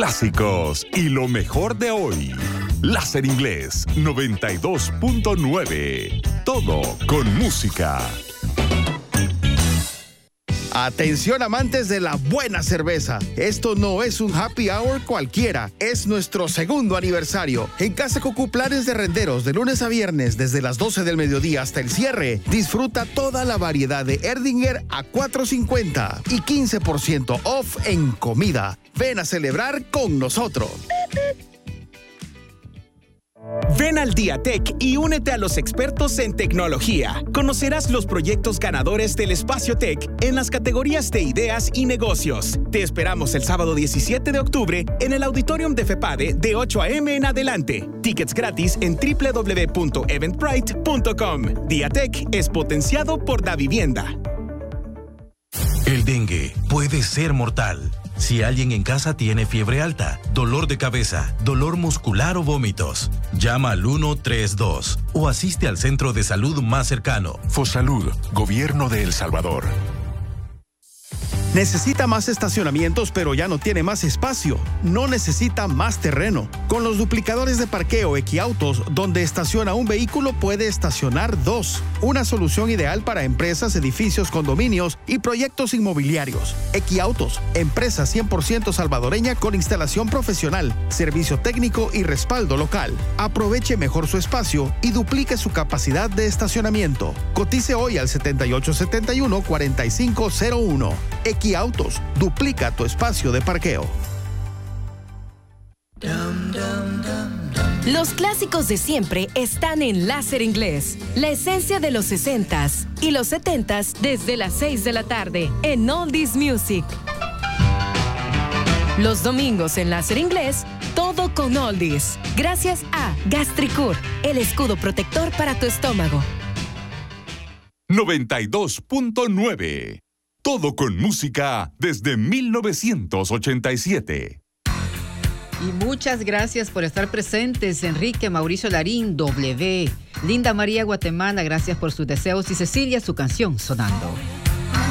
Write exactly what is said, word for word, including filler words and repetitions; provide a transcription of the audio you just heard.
clásicos y lo mejor de hoy. Láser Inglés noventa y dos punto nueve. Todo con música. Atención amantes de la buena cerveza. Esto no es un happy hour cualquiera. Es nuestro segundo aniversario. En Casa Cucú, planes de renderos de lunes a viernes desde las doce del mediodía hasta el cierre. Disfruta toda la variedad de Erdinger a cuatro cincuenta y quince por ciento off en comida. Ven a celebrar con nosotros. Ven al Día Tech y únete a los expertos en tecnología. Conocerás los proyectos ganadores del Espacio Tech en las categorías de ideas y negocios. Te esperamos el sábado diecisiete de octubre en el Auditorium de FEPADE de ocho a eme en adelante. Tickets gratis en doble u doble u doble u punto eventbrite punto com. Día Tech es potenciado por Davivienda. El dengue puede ser mortal. Si alguien en casa tiene fiebre alta, dolor de cabeza, dolor muscular o vómitos, llama al ciento treinta y dos o asiste al centro de salud más cercano. Fosalud, Gobierno de El Salvador. Necesita más estacionamientos, pero ya no tiene más espacio. No necesita más terreno. Con los duplicadores de parqueo Equiautos, donde estaciona un vehículo, puede estacionar dos. Una solución ideal para empresas, edificios, condominios y proyectos inmobiliarios. Equiautos, empresa cien por ciento salvadoreña con instalación profesional, servicio técnico y respaldo local. Aproveche mejor su espacio y duplique su capacidad de estacionamiento. Cotice hoy al setenta y ocho setenta y uno, cuarenta y cinco cero uno. Equiautos, duplica tu espacio de parqueo. Los clásicos de siempre están en Láser Inglés. La esencia de los sesentas y los setentas desde las seis de la tarde en Oldies Music. Los domingos en Láser Inglés, todo con Oldies. Gracias a Gastricur, el escudo protector para tu estómago. noventa y dos punto nueve. Todo con música desde mil novecientos ochenta y siete. Y muchas gracias por estar presentes, Enrique, Mauricio Larín, W, Linda María Guatemala, gracias por sus deseos, y Cecilia, su canción sonando.